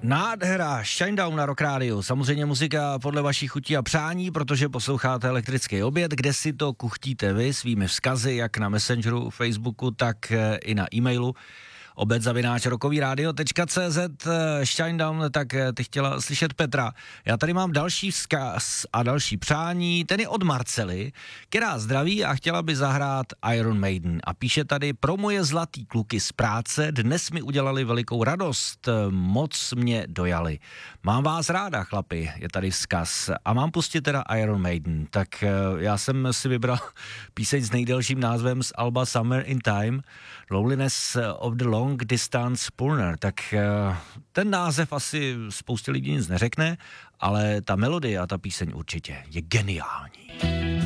Nádhera, Shinedown na Rock Radio. Samozřejmě muzika podle vaší chutí a přání, protože posloucháte Elektrický oběd, kde si to kuchtíte vy svými vzkazy, jak na Messengeru, Facebooku, tak i na e-mailu obed@rockovyradio.cz. Shinedown, tak ty chtěla slyšet Petra. Já tady mám další vzkaz a další přání, ten je od Marcely, která zdraví a chtěla by zahrát Iron Maiden. A píše tady: pro moje zlatý kluky z práce dnes mi udělali velikou radost, moc mě dojali. Mám vás ráda, chlapi, je tady vzkaz. A mám pustit teda Iron Maiden. Tak já jsem si vybral píseň s nejdelším názvem z alba Summer in Time, Loneliness of the Long Distance Purner. Tak ten název asi spoustě lidí nic neřekne, ale ta melodie a ta píseň určitě je geniální.